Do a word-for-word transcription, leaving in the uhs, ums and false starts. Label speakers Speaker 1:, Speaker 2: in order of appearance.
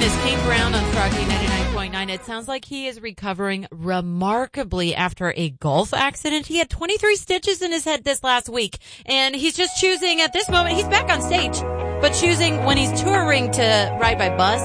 Speaker 1: is Kane Brown on Froggy ninety-nine point nine. It sounds like he is recovering remarkably after a golf accident. He had twenty-three stitches in his head this last week, and he's just choosing at this moment, he's back on stage, but choosing when he's touring to ride by bus